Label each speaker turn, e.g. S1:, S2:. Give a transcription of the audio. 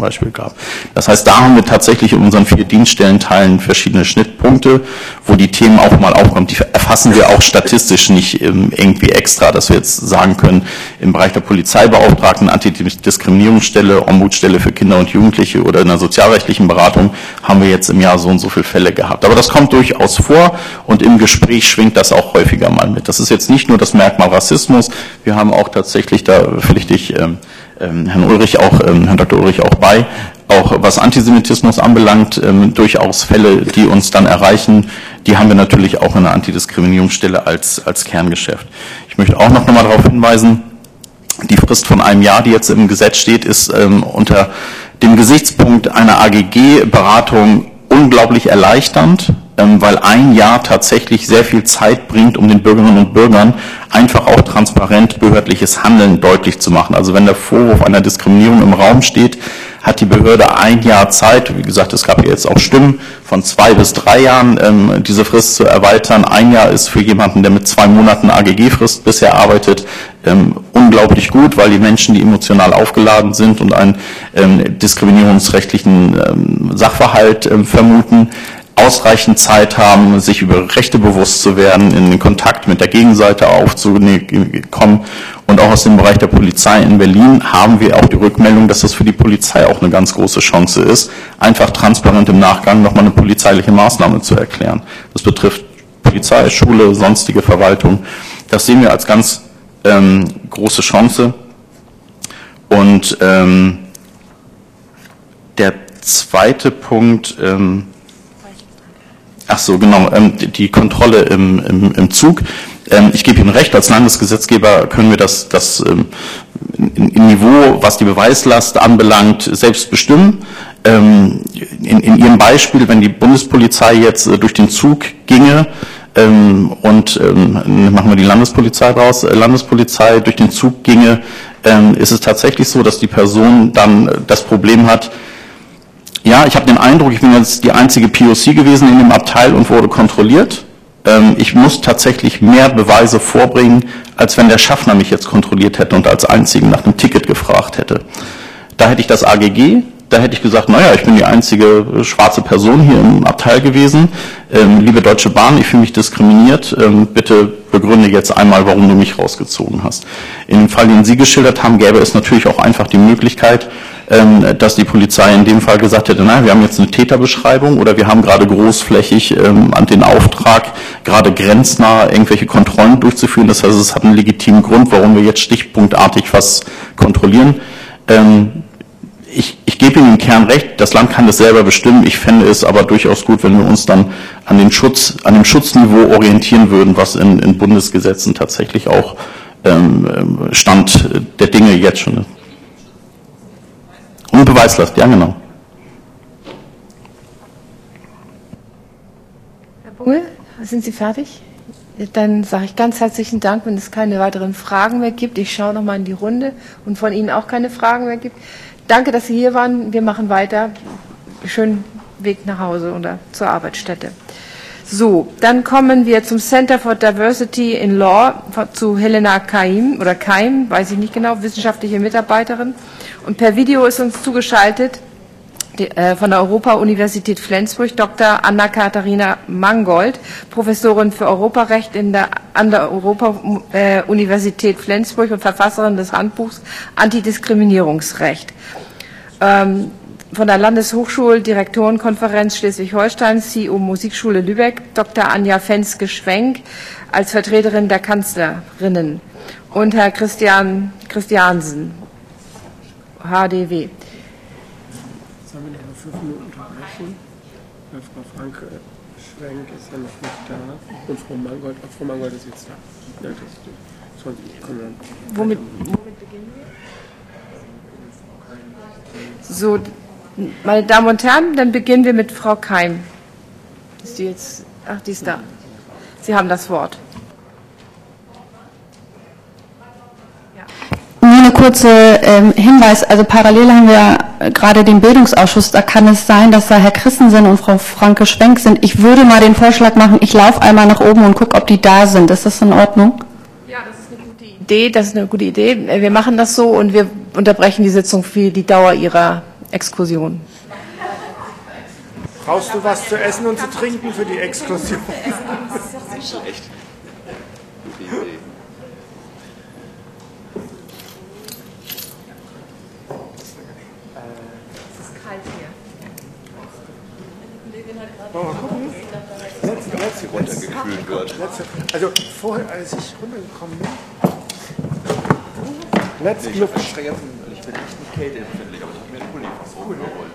S1: zum Beispiel gab. Das heißt, da haben wir tatsächlich in unseren 4 Dienststellenteilen verschiedene Schnittpunkte, wo die Themen auch mal aufkommen. Die erfassen wir auch statistisch nicht irgendwie extra, dass wir jetzt sagen können, im Bereich der Polizeibeauftragten, Antidiskriminierungsstelle, Ombudsstelle für Kinder und Jugendliche oder in der sozialrechtlichen Beratung haben wir jetzt im Jahr so und so viele Fälle gehabt. Aber das kommt durchaus vor und im Gespräch schwingt das auch häufiger mal mit. Das ist jetzt nicht nur das Merkmal Rassismus, wir haben auch tatsächlich, da pflichte ich Herrn Dr. Ulrich auch bei, auch was Antisemitismus anbelangt, durchaus Fälle, die uns dann erreichen, die haben wir natürlich auch in der Antidiskriminierungsstelle als Kerngeschäft. Ich möchte auch noch mal darauf hinweisen, die Frist von einem Jahr, die jetzt im Gesetz steht, ist unter dem Gesichtspunkt einer AGG-Beratung unglaublich erleichternd, weil ein Jahr tatsächlich sehr viel Zeit bringt, um den Bürgerinnen und Bürgern einfach auch transparent behördliches Handeln deutlich zu machen. Also wenn der Vorwurf einer Diskriminierung im Raum steht, hat die Behörde ein Jahr Zeit, wie gesagt, es gab ja jetzt auch Stimmen, von 2 bis 3 Jahren diese Frist zu erweitern. Ein Jahr ist für jemanden, der mit 2 Monaten AGG-Frist bisher arbeitet, unglaublich gut, weil die Menschen, die emotional aufgeladen sind und einen diskriminierungsrechtlichen Sachverhalt vermuten, ausreichend Zeit haben, sich über Rechte bewusst zu werden, in den Kontakt mit der Gegenseite aufzukommen. Und auch aus dem Bereich der Polizei in Berlin haben wir auch die Rückmeldung, dass das für die Polizei auch eine ganz große Chance ist, einfach transparent im Nachgang nochmal eine polizeiliche Maßnahme zu erklären. Das betrifft Polizei, Schule, sonstige Verwaltung. Das sehen wir als ganz große Chance. Und der zweite Punkt, ach so, genau, die Kontrolle im Zug. Ich gebe Ihnen recht, als Landesgesetzgeber können wir das im Niveau, was die Beweislast anbelangt, selbst bestimmen. In Ihrem Beispiel, wenn die Bundespolizei jetzt durch den Zug ginge und machen wir die Landespolizei raus, Landespolizei durch den Zug ginge, ist es tatsächlich so, dass die Person dann das Problem hat, ja, ich habe den Eindruck, ich bin jetzt die einzige POC gewesen in dem Abteil und wurde kontrolliert. Ich muss tatsächlich mehr Beweise vorbringen, als wenn der Schaffner mich jetzt kontrolliert hätte und als einzigen nach einem Ticket gefragt hätte. Da hätte ich das AGG, da hätte ich gesagt, naja, ich bin die einzige schwarze Person hier im Abteil gewesen. Liebe Deutsche Bahn, ich fühle mich diskriminiert. Bitte begründe jetzt einmal, warum du mich rausgezogen hast. In dem Fall, den Sie geschildert haben, gäbe es natürlich auch einfach die Möglichkeit, dass die Polizei in dem Fall gesagt hätte, nein, wir haben jetzt eine Täterbeschreibung oder wir haben gerade großflächig an den Auftrag, gerade grenznah irgendwelche Kontrollen durchzuführen. Das heißt, es hat einen legitimen Grund, warum wir jetzt stichpunktartig was kontrollieren. Ich gebe Ihnen im Kern recht, das Land kann das selber bestimmen. Ich fände es aber durchaus gut, wenn wir uns dann an dem Schutzniveau orientieren würden, was in Bundesgesetzen tatsächlich auch Stand der Dinge jetzt schon ist. Und Beweislast, ja genau.
S2: Herr Bungel, sind Sie fertig? Dann sage ich ganz herzlichen Dank, wenn es keine weiteren Fragen mehr gibt. Ich schaue nochmal in die Runde und von Ihnen auch keine Fragen mehr gibt. Danke, dass Sie hier waren. Wir machen weiter. Schönen Weg nach Hause oder zur Arbeitsstätte. So, dann kommen wir zum Center for Diversity in Law zu Helena Keim, weiß ich nicht genau, wissenschaftliche Mitarbeiterin. Und per Video ist uns zugeschaltet von der Europa-Universität Flensburg Dr. Anna-Katharina Mangold, Professorin für Europarecht an der Europa-Universität Flensburg und Verfasserin des Handbuchs Antidiskriminierungsrecht. Von der Landeshochschuldirektorenkonferenz Schleswig-Holstein, CEO Musikschule Lübeck, Dr. Anja Fenske-Schwenk als Vertreterin der Kanzlerinnen und Herr Christiansen, HDW.
S3: Jetzt haben wir noch 5 Minuten unterbrechen, weil Frau Fenske-Schwenk ist ja noch nicht da und Frau Mangold ist jetzt da. Ja,
S2: Womit beginnen wir? So, meine Damen und Herren, dann beginnen wir mit Frau Keim. Ist die jetzt? Ach, die ist da. Sie haben das Wort.
S4: Nur eine kurze Hinweis, also parallel haben wir gerade den Bildungsausschuss, da kann es sein, dass da Herr Christensen und Frau Fenske-Schwenk sind. Ich würde mal den Vorschlag machen, ich laufe einmal nach oben und gucke, ob die da sind. Ist das in Ordnung?
S2: Ja, das ist eine gute Idee. Wir machen das so und wir unterbrechen die Sitzung für die Dauer Ihrer Exkursion.
S3: Brauchst du was zu essen und zu trinken für die Exkursion?
S5: Echt. Gute Idee.
S2: Es ist kalt hier.
S3: Wollen wir mal gucken?
S5: Runtergekühlt wird.
S3: Also vorher, als ich runtergekommen bin, Let's
S5: Ich
S3: look.
S5: bin echt nicht kälteempfindlich, aber ich habe mir einen Pulli fast hochgeholt.